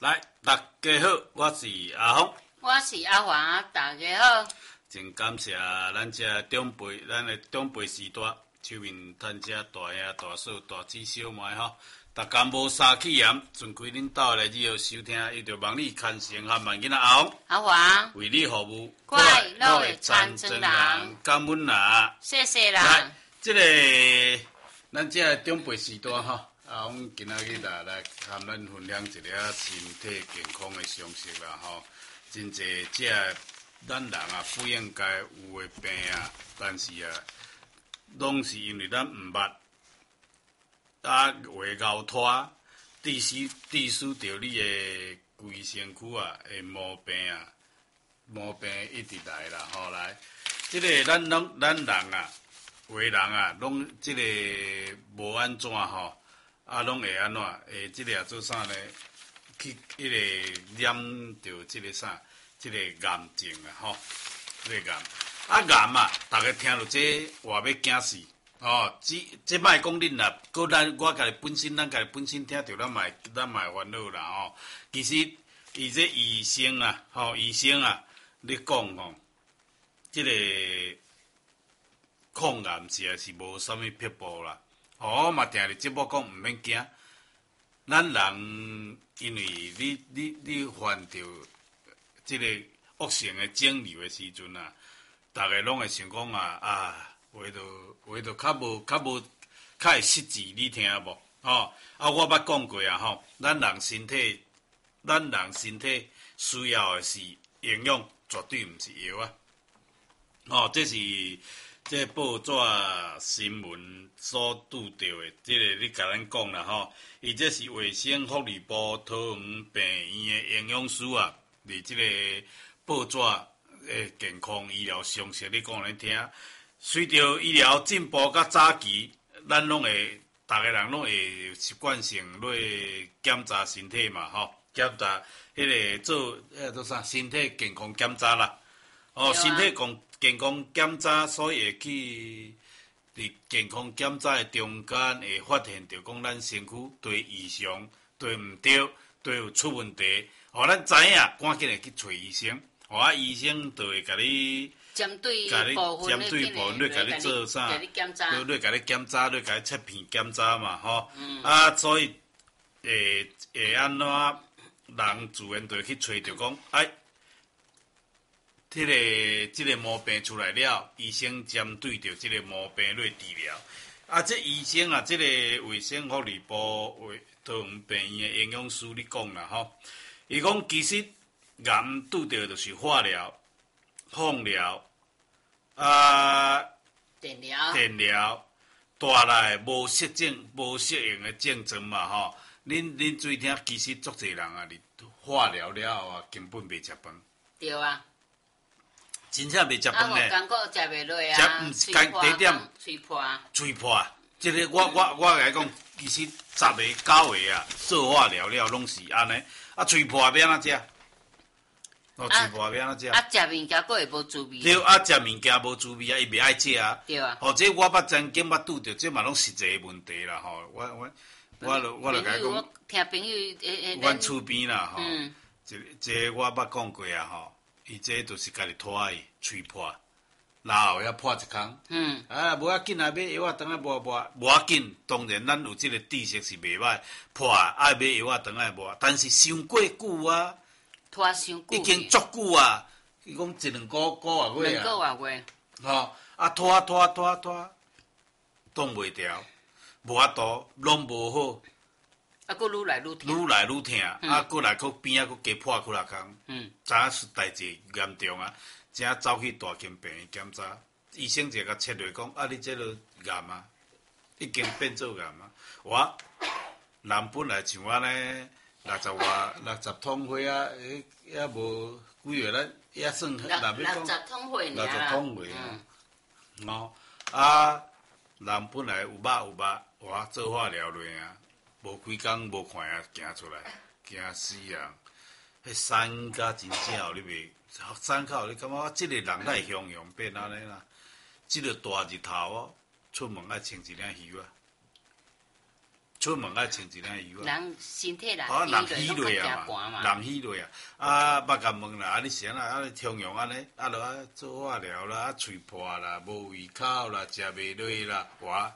来，大家好，我是阿峰， 我是阿华，大家好。 真感谢咱这长辈，咱的长辈时代，手面咱这大兄、大嫂、大姊、小妹吼，大家无杀气炎，准开恁兜来以后收听，伊就望你牵成和万囡仔阿峰， 阿华， 为你服务， 快乐的传承人， 感恩啦， 谢谢啦。 来，这个咱这长辈时代吼。啊，阮今仔日来和咱分享一个身体健康的常识啦吼，真侪这咱人啊不应该有的病啊，但是啊，拢是因为咱毋捌啊话咬拖，致使着你的规身躯啊的毛病一直来啦吼来，这个咱人啊，话人啊，拢这个无安怎吼。啊，拢会安怎？即个做啥呢？去迄个染着即个啥？即个癌症啊，吼，即个癌。啊，癌啊，逐个听到这话要惊死。哦，即摆讲恁啦，搁我家己本身，咱家己本身听着，咱嘛会烦恼啦，吼。其实伊这医生啊，医生啊，咧讲吼，即个抗癌实在是无啥物撇步啦。我嘛定咧节目讲毋免惊，咱人因为你犯着即个恶性的肿瘤的时阵啊，逐个拢会想讲话就较会失智，你听无？吼我捌讲过啊吼，咱人身体需要的是营养，绝对毋是药啊。这报纸新闻所拄到的，这个你甲咱讲啦吼，伊这是卫生福利部桃园病院的营养师啊，伫这个报纸健康医疗常识，你讲咱听。随着医疗进步甲早期，咱逐个人拢会习惯性去检查身体嘛吼，检查迄个做啥身体健康检查啦，身体健康检查，所以会去伫健康检查的中间会发现着讲咱身躯对异常、对毋对、对有出问题，咱知影，赶紧来去找医生，医生就会甲你针对部分你甲你做啥？ 甲你检查， 你甲你检查，你甲你切片检查嘛吼。所以会安怎人自然就会去找着讲，这个毛病出来了，医生针对着这个毛病来治疗。这医生啊，这个卫生福利部桃园病院的营养师你讲啦吼，伊讲其实癌拄着就是化疗、放疗、 电疗，带来无适应的症状嘛吼。恁注意听，其实足侪人啊，你化疗了后啊，根本袂食饭。 对啊。 真正袂食饭呢， 我感觉食袂落啊， 嘴破。这个我甲你讲，其实10个9个啊，做化疗了拢是安尼，嘴破要安怎食？嘴破要安怎食？ 食物件佫会无滋味。 对，食物件无滋味伊袂爱食啊。 对啊。 这我曾经拄着，这嘛拢实际问题啦吼。我就甲伊讲， 我听朋友阮厝边啦吼，这我捌讲过啊吼。伊这就是家己拖伊吹破，然后遐破一空。无要紧啊，买药仔转来无要紧。当然，咱有这个知识是袂歹，破爱买药仔转来无，但是伤过久啊， 拖伤久， 已经足久啊。伊讲1、2个月啊，2 个月。 拖，挡袂调，无法度，拢无好。 佫愈来愈疼，过来边仔加破窟窿空，知影是代志严重啊，正走去大间病院检查，医生就甲切落讲，你这个癌啊，已经变做癌啊。人本来像我呢，60通岁啊，也无几月咱也算 60通岁尔啦。 60通岁人本来有肉，做化疗落啊。无几工无看啊，行出来，惊死人！迄山甲真正，你袂山口，你感觉即个人太汹涌变安尼啦？即个大日头出门爱穿一领袖啊！ 出门爱穿一领衣服。 人身体啦， 人虚落落啊嘛， 人虚落啊。啊，捌甲问啦，你是安那通用安尼，落做化疗啦，喙破啦，无胃口啦，食袂落啦，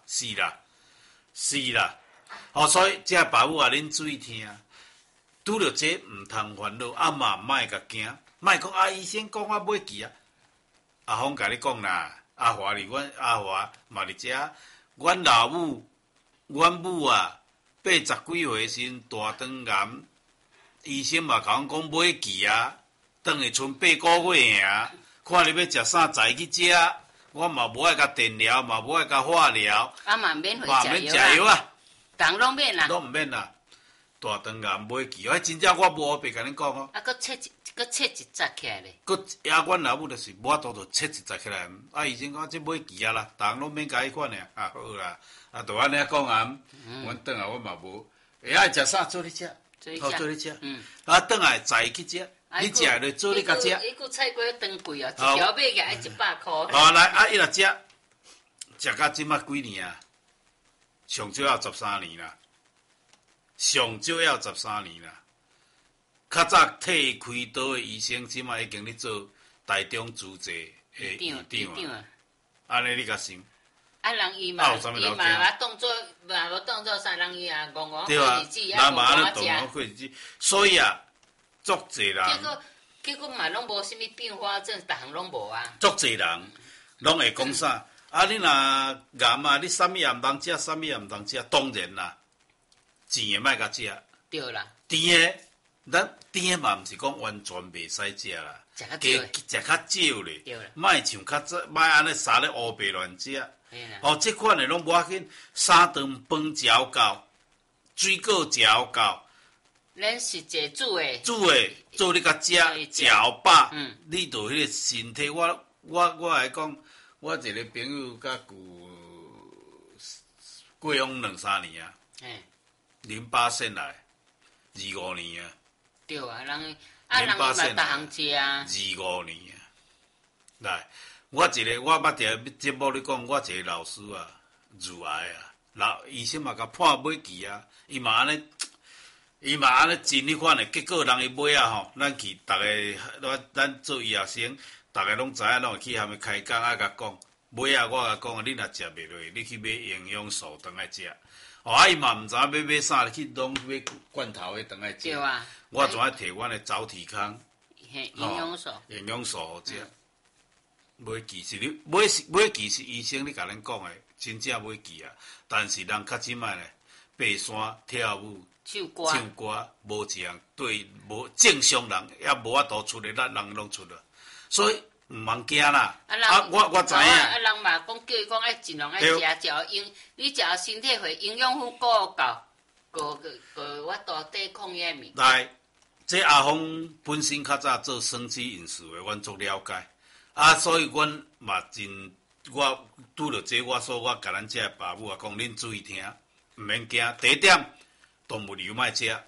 死啦。所以这爸母啊，恁注意听。拄着这毋通烦恼，嘛莫甲惊，莫讲医生讲我买期啊。阿峰甲你讲啦，阿华阮阿华嘛伫遮，阮老母，阮母啊，80几岁时大肠癌，医生嘛甲阮讲买期啊，等下剩8个月尔，看你要食啥菜去食，我嘛无爱甲电疗，嘛无爱甲化疗， 嘛免费食药啊， 人拢免啦， 拢毋免啦。大肠癌买期，真正我无白甲恁讲哦。 佫切一扎起来咧。 阮老母就是无法度切一扎起来。医生讲这买期啊啦，逐人拢免甲伊款尔。好啦，就安尼讲啊。阮转来我嘛无，爱食啥做你食，好做你食。转来载去食，你食就做你甲食。 伊个菜龟长贵哦，一条买起来100块。 好来，伊若食到即马几年啊？上少要13年啦。上少要13年啦，较早替伊开刀的医生，即马已经咧做台中主治的院长啊。安尼你甲想？ 人伊嘛当做啥人伊啊？戆过日子， 人嘛安尼讲过日子，所以啊，足侪人。 结果嘛拢无啥物并发症，逐项拢无啊。 足侪人拢会讲啥？你若癌啊，你啥物也毋通食，啥物也毋通食，当然啦。甜的莫甲食， 对啦。 甜的嘛，毋是讲完全袂使食啦， 食较少咧，莫像较早，莫安尼三咧乌白乱食。即款的拢无要紧，3顿饭食够，水果食够。 咱是一煮的， 做你甲食，食饱，你著迄个身体，我来讲，我一个朋友甲过往2-3年啊。08来，25年啊。 对啊，人嘛逐项食啊。 25年啊，来，我捌伫节目咧讲，我一个老师啊，乳癌啊，医生嘛甲判买期啊，伊嘛安尼真迄款的，结果人伊买啊吼，咱去逐个，咱做医学生，逐个拢知影，拢会去下面开讲啊，甲讲，买啊，我甲讲，你若食袂落，你去买营养素当来食。伊嘛毋知影要买啥，去拢买罐头的当来食。 对啊。 我怎啊摕阮的早体康营养素好食。买期是你买期是医生你甲咱讲的，真正买期啊。但是人较即摆咧，爬山、跳舞、唱歌，无一样对无正常人也无法度出来，咱人拢出了，所以。毋茫惊啦！我知影。 人嘛讲叫伊讲爱尽量爱食你食身体会营养够够，我大抵抗疫物。 来，这阿峰本身较早做生机饮食的，阮足了解。所以阮嘛真，我拄着这我甲咱遮爸母啊讲，恁注意听，毋免惊。第一点，动物油莫食，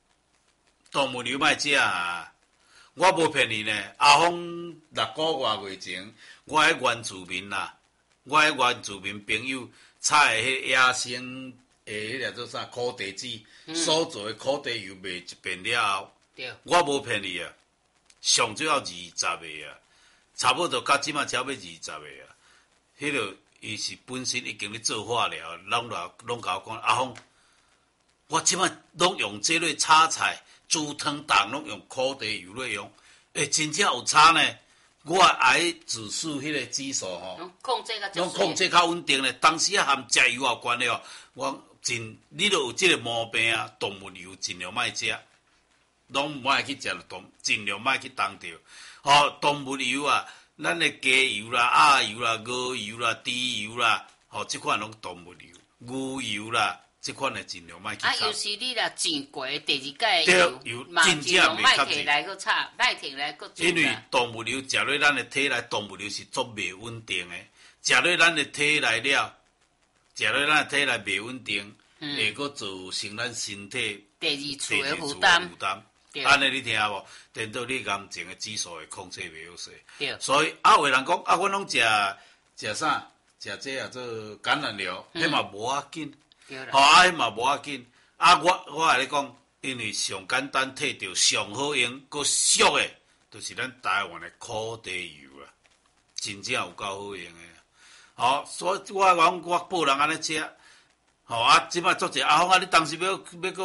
啊！我无骗你呢，阿峰6个月前，我喺原住民啦，我喺原住民朋友采的迄野生迄个做啥苦地子所做的苦地油卖一遍了后，我无骗你啊，上少要20个啊，差不多到即马才要20个啊。迄个伊是本身已经咧做化疗，拢甲我讲，阿峰，我即马拢用这类炒菜。煮汤当拢用苦地油来用，真正有差呢。我癌指数迄个指数吼，拢控制较稳定咧。当时啊含食油有关的哦，你著有即个毛病啊，动物油尽量莫食，拢毋爱去食尽量莫去当着。动物油啊，咱的鸡油啦、鸭油啦、鹅油啦、猪油啦，即款拢动物油，牛油啦。即款的尽量莫去炒。 尤其你若煎过第2届油， 真正莫摕来去炒，莫摕来去煮。 因为动物油食落咱的体内，动物油是足袂稳定的。食落咱的体内了，袂稳定，会阁造成咱身体第2次的负担。 安尼你听无？等到你癌症的指数会控制袂好势。所以有的人讲阮拢食啥？食这做橄榄油，迄嘛无要紧。 迄嘛无要紧。我来讲，因为上简单摕到上好用，佮俗诶，就是咱台湾诶苦地油啦，真正有够好用诶。所以我讲我报人安尼食，即摆做者阿峰你当时要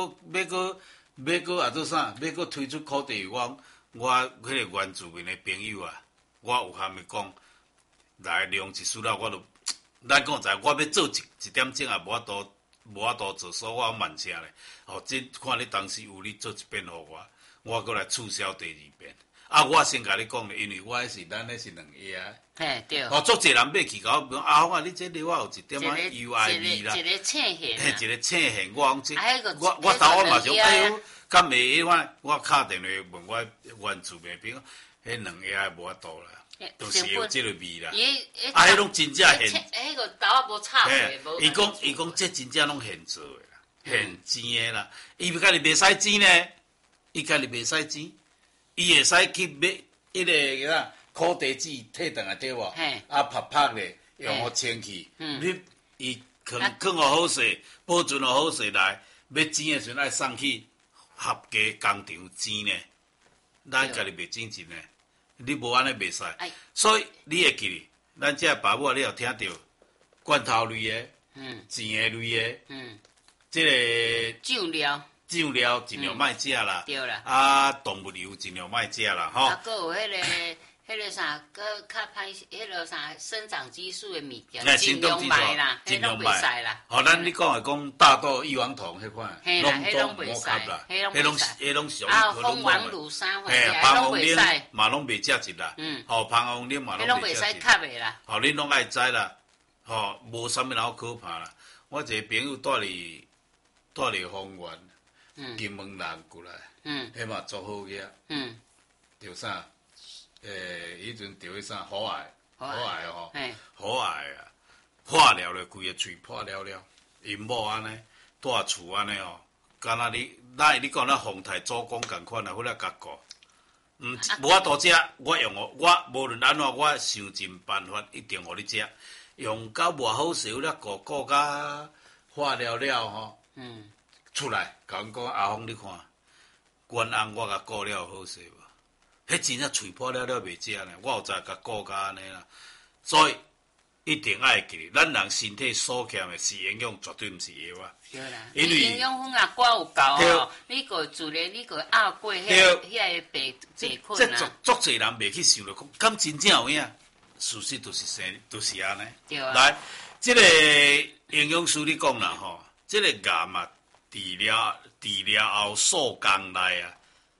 做啥？要推出苦地油，我迄个原住民诶朋友啊，我有含伊讲，来量一输了，咱讲在，我要做一点钟也无法度做，所以我慢些咧。即看你当时有你做一遍互我过来促销第二遍。我先甲你讲咧，因为咱迄是两页。 嘿，对。 足侪人买去甲我阿峰你这里我有一点油爱味啦。 一个青线。 嘿，一个青线，我讲这，我头我嘛想，哎呦，敢袂迄款？我敲电话问我原住民朋友，迄两页无法度啦。就是有即个味啦，迄拢真正现， 迄个豆仔无炒过， 伊讲这真正拢现做的啦，现煎的啦。伊家己袂使煎呢，伊家己袂使煎，伊会使去买迄个啥苦地子摕倒来对无？拍咧，用互清气。你伊放互好势，保存互好势来，要煎的时阵爱送去合家工厂煎呢。咱家己袂煎真呢。你无安尼袂使，所以你会记哩，咱这爸母你有听到罐头类的，甜的类的，这个酱料尽量莫食啦， 对啦， 动物油尽量莫食啦，吼。 还有迄个啥，较歹，迄个啥生长激素的物件，尽量卖啦，迄拢袂使啦。 咱你讲大豆异黄酮迄款， 拢袂使啦， 迄拢上蜂王乳酸， 芳拢袂使， 嘛拢袂食一啦。芳王奶嘛拢袂使吸的啦。 恁拢爱知啦，无啥物人好可怕啦。我一个朋友住伫丰原，金门人过来，迄嘛做好嘢，着啥？迄阵着迄啥好癌吼，好癌啊，破了咧，规个喙破了了，因某安尼住厝安尼敢若你讲咱丰台祖公共款啊，迄个甲顾，无法度食，我无论安怎，我想尽办法一定互你食，用到偌好势，了顾甲化了了吼，出来甲阮讲阿峰你看，原翁我甲顾了好势无？迄真正喙破了袂食呢，我有在甲顾甲安尼啦，所以一定爱记，咱人身体所欠的是营养，绝对毋是药啊。 对啦，营养分啊，寡有够吼，你个自然你个熬过遐个白困啊。 足侪人袂去想着讲，敢真正有影？事实就是安尼。 对啊。 来，这个营养师你讲啦吼，这个癌啊，治疗后数工内啊。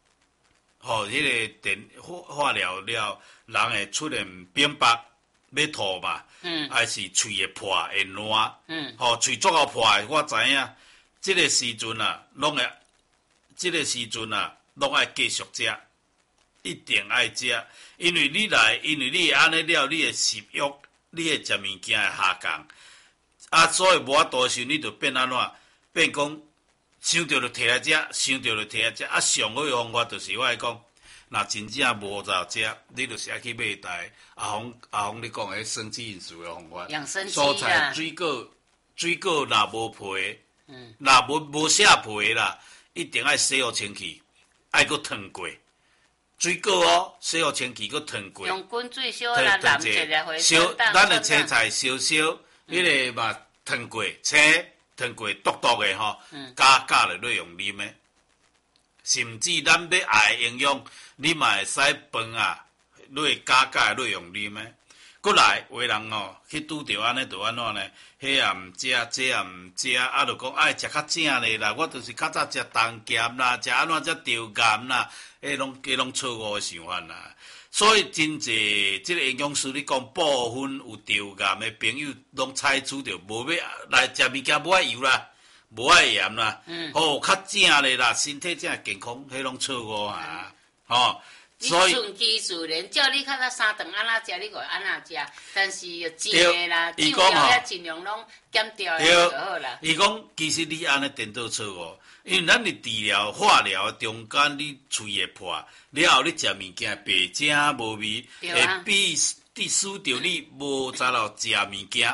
迄个化疗了，人会出现扁白，要吐嘛，还是喙会破会烂，喙足够破的，我知影。这个时阵啊，拢爱继续食，一定爱食，因为你会安尼了，你的食欲，你的食物件会下降，所以无法度时，你就变安怎？变讲。想到就摕来食，上好的方法就是我来讲，若真正无咋食，你就是爱去买台阿峰你讲的生气因素的方法， 养生蔬菜、水果若无皮，若无写皮啦，一定爱洗好清气，爱搁烫过。水果洗好清气，搁烫过。 用滚水烧啦，淋一下回烧，咱的青菜烧，迄个嘛烫过青。烫过笃的吼，加落内用啉的，甚至咱要爱营养，你嘛会使饭啊，加内用啉的。过来，有的人去拄着安尼，就安怎呢？迄也毋食，这也毋食，就讲爱食较正咧啦。我就是较早食冬咸啦，食安怎食调咸啦，拢错误的想法啦。所以真济这个营养师，你讲部分有调癌的朋友，拢采取着无要来食物件，无爱油啦，无爱盐啦，较正咧啦，身体正健康，迄拢错误啊， 所以顺其自然，叫你较早三顿安怎食，你就安怎食，但是甜的啦、酱料也尽量拢减掉就好啦。 伊讲其实你安尼颠倒错误。因为咱的治疗、化疗中间，你喙会破，了后你食物件白正无味，会逼使着你无知道食物件，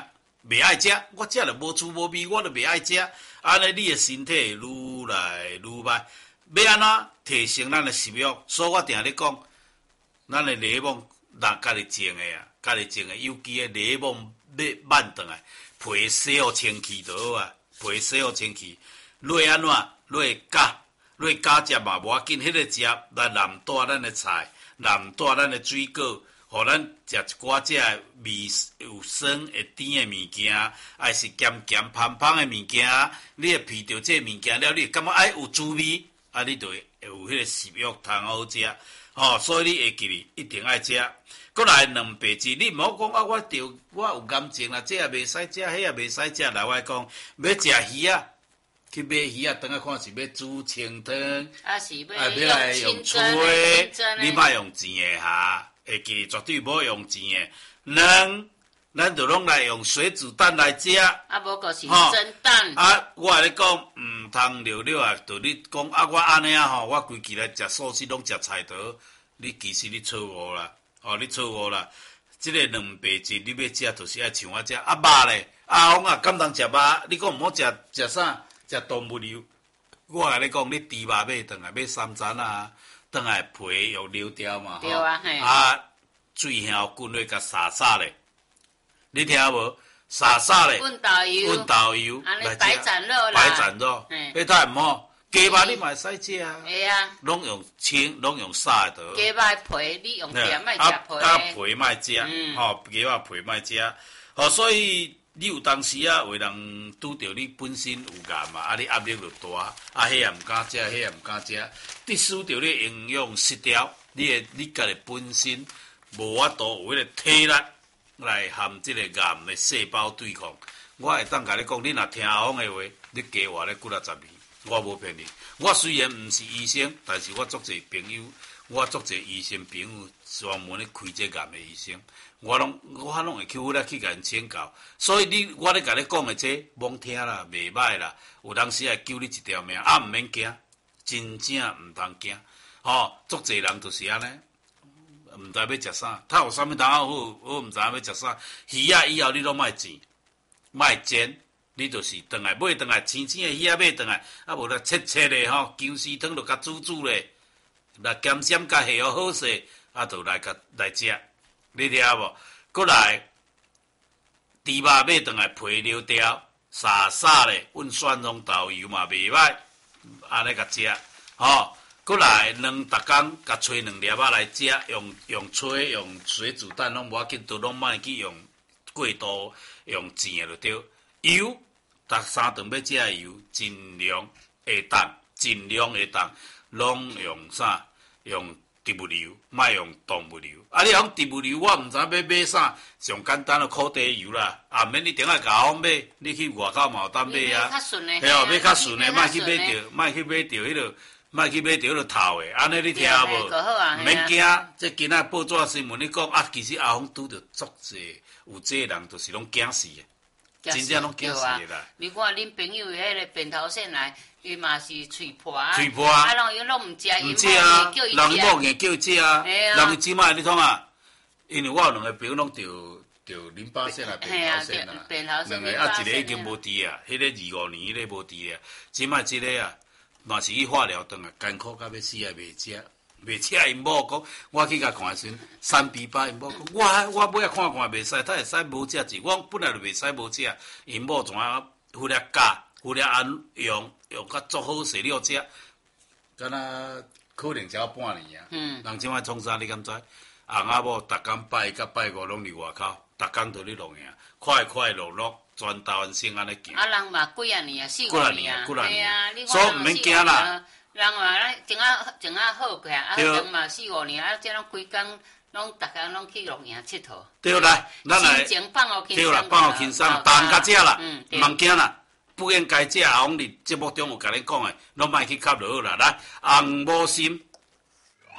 袂爱食，我食了无滋无味，我就袂爱食。安尼你的身体愈来愈歹。要安怎提升咱的食欲？所以我定咧讲，咱的柠檬，咱家己种的啊，家己种的有机的柠檬要挽转来，皮洗互清气就好啊，皮洗互清气。落安怎？落加，落加食嘛无要紧，迄个食来南带咱的菜，南带咱的水果。互咱食一寡只味有酸会甜的物件，还是咸咸芳芳的物件，你会闻到这物件了，你会感觉哎有滋味，啊，你就会有迄个食欲通好食。所以你会记哩，一定爱食。过来两白字，你毋好讲啊！我有癌症啦，这也袂使食，迄也袂使食。来，我讲要食鱼啊，去买鱼啊，等下看是要煮清汤， 啊是要来用吹，你莫用钱的哈。会记绝对无用钱的，卵咱就拢来用水煮蛋来食。 啊，无个是蒸蛋。 啊，我来讲，毋通溜溜啊！就你讲啊，我安尼啊吼，我规期来食素食拢食菜刀，你其实你错误啦，你错误啦。即个两白节你要食，就是爱像我食啊肉咧，红啊，敢通食肉？你讲毋好食啥？食动物油。我甲你讲，你猪肉买转来，买3层啊。转来皮用溜掉嘛， 对啊， 水香滚落甲撒咧，你听无？撒咧， 温豆油，安尼白斩肉啦， 白斩肉，迄太毋好。鸡肉你嘛会使食啊， 会啊， 拢用清，拢用撒的得。鸡肉皮你用点莫食皮， 皮莫食，鸡肉皮莫食，所以。你有当时啊，有人拄着你本身有癌嘛，你压力就大，迄也毋敢食，迄也毋敢食，你使着你营养失调，你家己本身无法度有迄个体力来含即个癌的细胞对抗。我会当甲你讲，你若听阿峰的话，你加活咧几60年，我无骗你。我虽然毋是医生，但是我足侪朋友，我足侪医生朋友专门咧开这癌的医生。我拢会去甲因请教，所以我咧甲你讲的这罔听啦，袂歹啦，有当时会救你一条命，毋免惊，真正毋通惊，足侪人就是安尼，毋知要食啥，他有啥物当好，我毋知影要食啥，鱼啊以后你拢莫煎，莫煎，你就是转来买转来青青的鱼啊买转来，啊无咧切的姜丝汤就甲煮咧，来咸咸甲下好势，啊就来食。你听无？过来，猪肉买转来皮溜掉，撒咧，温蒜蓉豆油嘛袂歹，安尼甲食。过来两逐工甲吹2粒仔来食，用吹用水煮蛋拢无要紧，都拢莫去用过度用煎的就对。油，逐3顿要食的油，尽量会当，拢用啥？用植物油，莫用动物油。你用植物油，我毋知要买啥，上简单的苦茶油啦，毋免你顶下甲我买，你去外口嘛有当买啊。要较顺的，莫去买着迄落，莫去买着迄落头的，安尼你听无？毋免惊，这今仔报纸新闻你讲其实阿峰拄着足济有这人，就是拢惊死的。真正拢惊死的啦！ 你看恁朋友迄个扁桃腺癌，伊嘛是嘴破， 啊， 拢毋食， 伊某叫伊食，人某硬叫伊食啊，人即摆你通啊，因为我有2个朋友拢着淋巴腺啊，扁桃腺啊，2个一个已经无治啊，迄个25年迄个无治啊，即摆即个啊，嘛是去化疗顿啊，艰苦到要死啊，袂食因某讲，我去甲看时3比8，因某讲我尾仔看袂使，他会使无食钱，我本来就袂使无食，因某怎啊忽略教，忽略安用甲足好势了食，敢若可能只有半年啊。人即摆创啥你敢知？翁仔某逐工拜1甲拜5拢伫外口，逐工都咧录影，快乐，全台湾省安尼行。 人嘛几啊年啊，4、5年啊， 对啊， 所以毋免惊啦。 人嘛，种啊好过啊，人嘛4、5年啊，即拢规工拢逐工拢去录影佚佗。 对啦，咱来。 心情放互轻松。 对啦，放互轻松，当甲食啦，毋惊啦。不应该食，阿峰伫节目中有甲你讲诶，拢莫去吸就好啦。来，红毛心